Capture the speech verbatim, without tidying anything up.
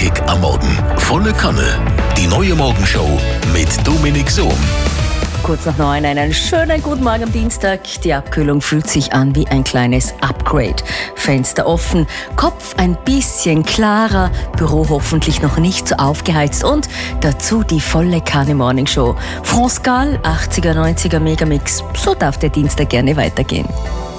Knackig am Morgen. Volle Kanne. Die neue Morgenshow mit Dominik Sohm. Kurz nach neun, einen schönen guten Morgen am Dienstag. Die Abkühlung fühlt sich an wie ein kleines Upgrade. Fenster offen, Kopf ein bisschen klarer, Büro hoffentlich noch nicht so aufgeheizt und dazu die volle Kanne Morning Show. France Gall, achtziger, neunziger Megamix, so darf der Dienstag gerne weitergehen.